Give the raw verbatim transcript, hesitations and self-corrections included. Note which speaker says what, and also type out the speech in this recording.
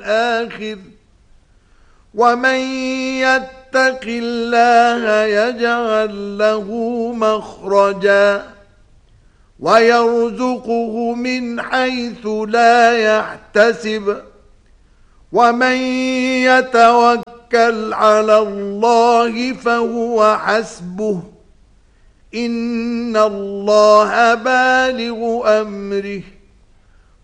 Speaker 1: الآخر ومن يتق الله يجعل له مخرجا ويرزقه من حيث لا يحتسب ومن يتوكل على الله فهو حسبه إن الله بالغ أمره